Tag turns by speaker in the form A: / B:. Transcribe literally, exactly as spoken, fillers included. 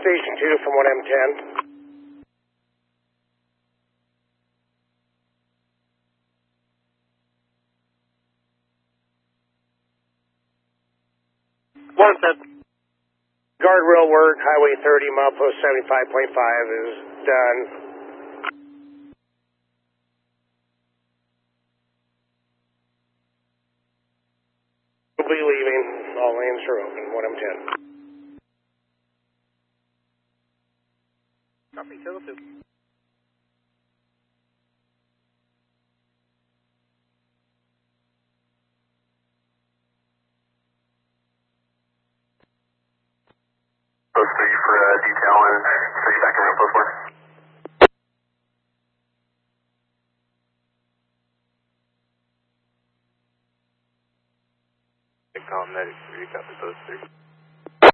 A: Station two from one M ten.
B: one ten.
A: Guardrail work, Highway thirty, milepost seventy-five point five is done. We'll be leaving. All lanes are open, one M ten.
B: Copy, Kilo two.
C: Post three for uh, detail and three back in post four.
B: Column medic three, copy post three.